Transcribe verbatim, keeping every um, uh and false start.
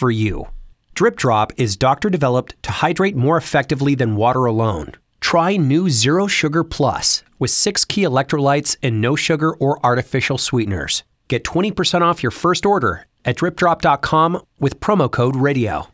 for you. Drip Drop is doctor-developed to hydrate more effectively than water alone. Try new Zero Sugar Plus with six key electrolytes and no sugar or artificial sweeteners. Get twenty percent off your first order at drip drop dot com with promo code radio.